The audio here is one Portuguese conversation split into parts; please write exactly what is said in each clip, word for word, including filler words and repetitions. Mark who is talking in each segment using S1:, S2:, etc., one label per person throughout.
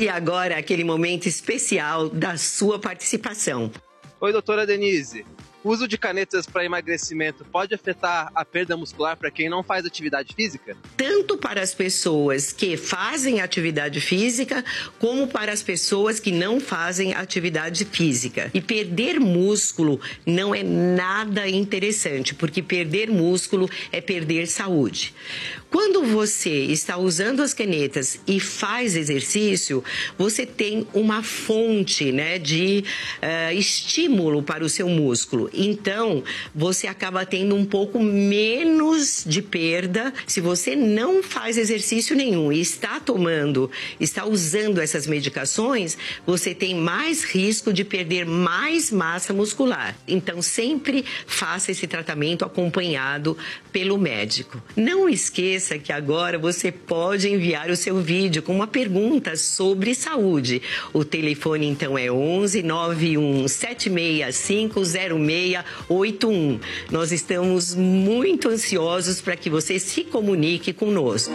S1: E agora, aquele momento especial da sua participação.
S2: Oi, doutora Denise. O uso de canetas para emagrecimento pode afetar a perda muscular para quem não faz atividade física?
S1: Tanto para as pessoas que fazem atividade física, como para as pessoas que não fazem atividade física. E perder músculo não é nada interessante, porque perder músculo é perder saúde. Quando você está usando as canetas e faz exercício, você tem uma fonte, né, de uh, estímulo para o seu músculo. Então, você acaba tendo um pouco menos de perda. Se você não faz exercício nenhum e está tomando, está usando essas medicações, você tem mais risco de perder mais massa muscular. Então, sempre faça esse tratamento acompanhado pelo médico. Não esqueça que agora você pode enviar o seu vídeo com uma pergunta sobre saúde. O telefone, então, é onze nove um sete seis cinco zero seis oito um. Nós estamos muito ansiosos para que você se comunique conosco.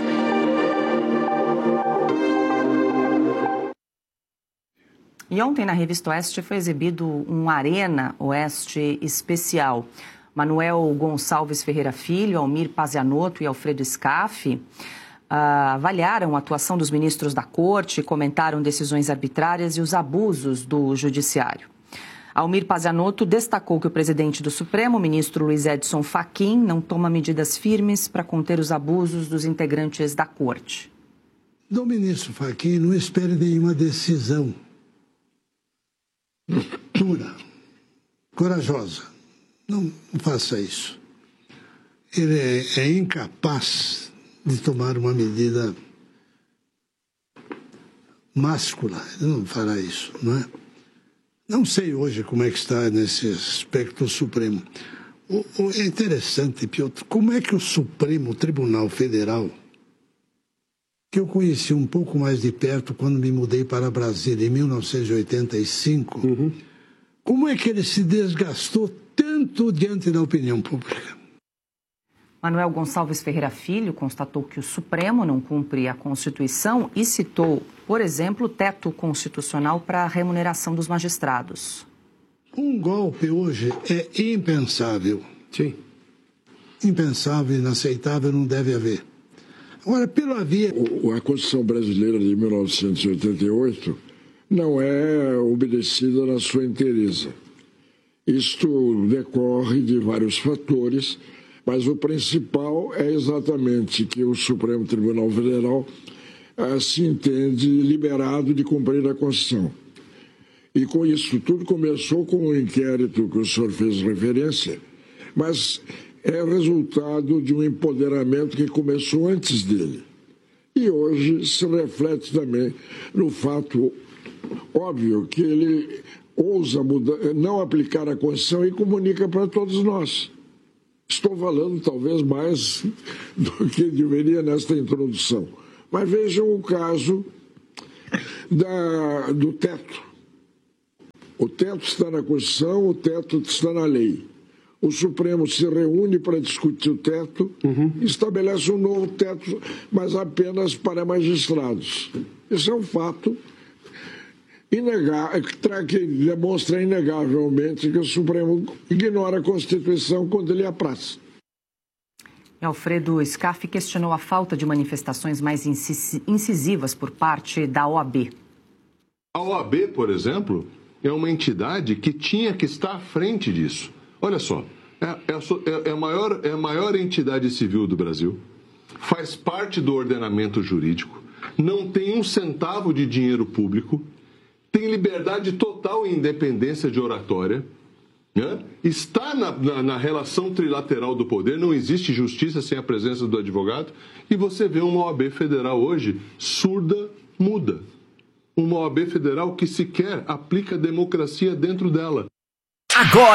S3: E ontem na Revista Oeste foi exibido um Arena Oeste especial. Manuel Gonçalves Ferreira Filho, Almir Pazianotto e Alfredo Scaff uh, avaliaram a atuação dos ministros da Corte, comentaram decisões arbitrárias e os abusos do Judiciário. Almir Pazianotto destacou que o presidente do Supremo, o ministro Luiz Edson Fachin, não toma medidas firmes para conter os abusos dos integrantes da Corte.
S4: Do ministro Fachin, não espere nenhuma decisão dura, corajosa. Não, não faça isso. Ele é, é incapaz de tomar uma medida máscula. Ele não fará isso, não é? Não sei hoje como é que está nesse aspecto Supremo. O, o, é interessante, Piotr, como é que o Supremo Tribunal Federal, que eu conheci um pouco mais de perto quando me mudei para Brasília em mil novecentos e oitenta e cinco, uhum. Como é que ele se desgastou tanto diante da opinião pública?
S3: Manuel Gonçalves Ferreira Filho constatou que o Supremo não cumpre a Constituição e citou, por exemplo, o teto constitucional para a remuneração dos magistrados.
S4: Um golpe hoje é impensável.
S5: Sim.
S4: Impensável, inaceitável, não deve haver. Agora, pela via...
S5: A Constituição brasileira de mil novecentos e oitenta e oito não é obedecida na sua inteireza. Isto decorre de vários fatores, mas o principal é exatamente que o Supremo Tribunal Federal ah, se entende liberado de cumprir a Constituição. E com isso tudo começou com o inquérito que o senhor fez referência, mas é resultado de um empoderamento que começou antes dele. E hoje se reflete também no fato óbvio que ele ousa mudar, não aplicar a Constituição e comunica para todos nós. Estou falando talvez mais do que deveria nesta introdução. Mas vejam o caso da, do teto. O teto está na Constituição, o teto está na lei. O Supremo se reúne para discutir o teto uhum. e estabelece um novo teto, mas apenas para magistrados. Isso é um fato inegável, que demonstra inegavelmente que o Supremo ignora a Constituição quando lhe apraz.
S3: Alfredo Scaff questionou a falta de manifestações mais incisivas por parte da O A B.
S6: A O A B, por exemplo, é uma entidade que tinha que estar à frente disso. Olha só, é, é, é, a maior, é a maior entidade civil do Brasil, faz parte do ordenamento jurídico, não tem um centavo de dinheiro público, tem liberdade total e independência de oratória, né? Está na, na, na relação trilateral do poder, não existe justiça sem a presença do advogado, e você vê uma O A B federal hoje surda, muda. Uma O A B federal que sequer aplica a democracia dentro dela.
S7: Agora!